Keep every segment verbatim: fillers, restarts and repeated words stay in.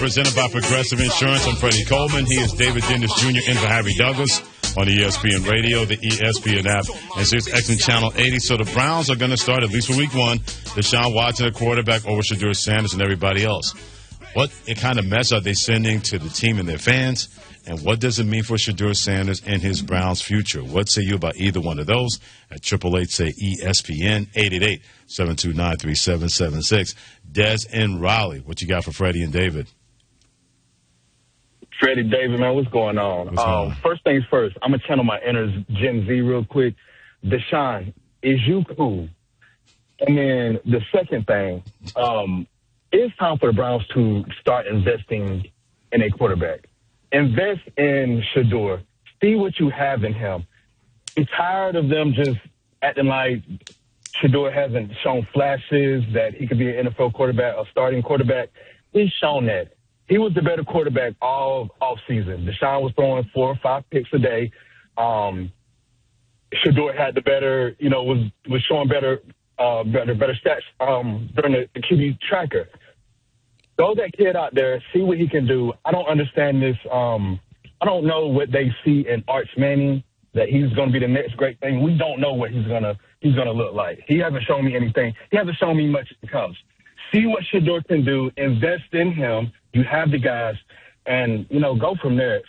Presented by Progressive Insurance. I'm Freddie Coleman. He is David Dennis Junior in for Harry Douglas on E S P N Radio, the E S P N app, and Sirius X M Channel eighty. So the Browns are going to start, at least for week one, Deshaun Watson, the quarterback, over Shedeur Sanders and everybody else. What kind of mess are they sending to the team and their fans? And what does it mean for Shedeur Sanders and his Browns' future? What say you about either one of those? At eight eight eight, say E S P N, eight eight eight, seven two nine, three seven seven six. Des in Raleigh, what you got for Freddie and David? Freddie, David, man, what's going on? What's going um, on? First things first, I'm going to channel my inner Gen Z real quick. Deshaun, is you cool? And then the second thing, um, it's time for the Browns to start investing in a quarterback. Invest in Shedeur. See what you have in him. Be tired of them just acting like Shedeur hasn't shown flashes that he could be an N F L quarterback, a starting quarterback. He's shown that. He was the better quarterback all off season. Deshaun was throwing four or five picks a day. Um, Shedeur had the better, you know, was was showing better, uh, better, better stats um, during the, the Q B tracker. Throw that kid out there, see what he can do. I don't understand this. Um, I don't know what they see in Arch Manning, that he's going to be the next great thing. We don't know what he's gonna he's gonna look like. He hasn't shown me anything. He hasn't shown me much to come. See what Shedeur can do. Invest in him. You have the guys, and, you know, go from there.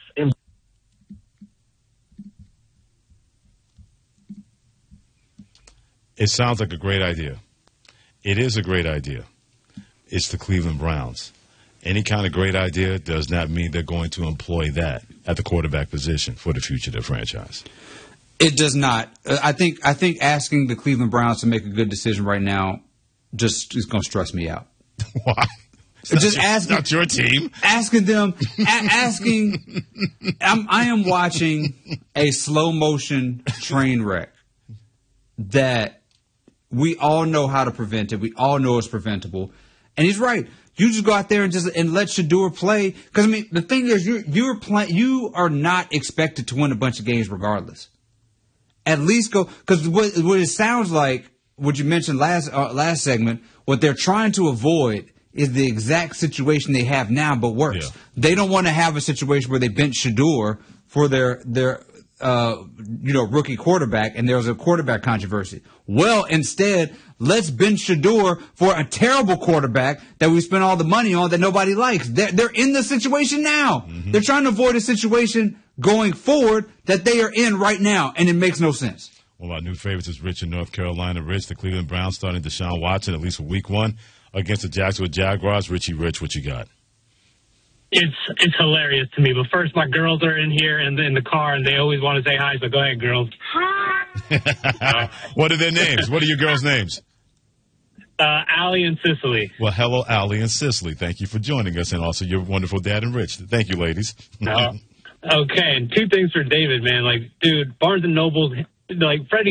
It sounds like a great idea. It is a great idea. It's the Cleveland Browns. Any kind of great idea does not mean they're going to employ that at the quarterback position for the future of their franchise. It does not. Uh, I think I think asking the Cleveland Browns to make a good decision right now just is going to stress me out. Why? It's just not your, asking, not your team. Asking them, a- asking. I'm, I am watching a slow motion train wreck that we all know how to prevent it. We all know it's preventable, and he's right. You just go out there and just and let Shedeur play. Because I mean, the thing is, you're you're playing. You are not expected to win a bunch of games regardless. At least go because what, what it sounds like, what you mentioned last uh, last segment, what they're trying to avoid is the exact situation they have now, but worse. Yeah. They don't want to have a situation where they bench Shedeur for their their uh, you know rookie quarterback, and there was a quarterback controversy. Well, instead, let's bench Shedeur for a terrible quarterback that we spent all the money on that nobody likes. They're, they're in the situation now. Mm-hmm. They're trying to avoid a situation going forward that they are in right now, and it makes no sense. Well, our new favorites is Rich in North Carolina. Rich, the Cleveland Browns starting Deshaun Watson, at least for week one, against the Jacksonville Jaguars. Richie Rich, what you got? It's it's hilarious to me. But first, my girls are in here and in the car, and they always want to say hi. So go ahead, girls. Hi. What are their names? What are your girls' names? Uh, Allie and Cicely. Well, hello, Allie and Cicely. Thank you for joining us, and also your wonderful dad and Rich. Thank you, ladies. uh, okay, and two things for David, man. Like, dude, Barnes and Noble, like Freddie